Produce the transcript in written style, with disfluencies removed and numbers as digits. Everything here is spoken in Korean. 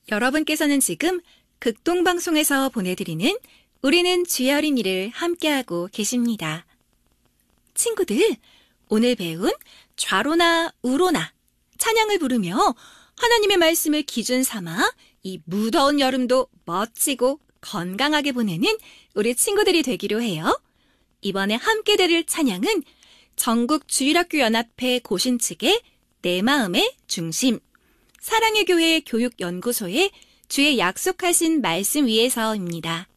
여러분께서는 지금 극동방송에서 보내드리는 우리는 주의 어린이를 함께하고 계십니다. 친구들, 오늘 배운 좌로나 우로나 찬양을 부르며 하나님의 말씀을 기준 삼아 이 무더운 여름도 멋지고 건강하게 보내는 우리 친구들이 되기로 해요. 이번에 함께 들을 찬양은 전국주일학교연합회 고신 측의 내 마음의 중심, 사랑의 교회 교육연구소의 주의 약속하신 말씀 위에서입니다.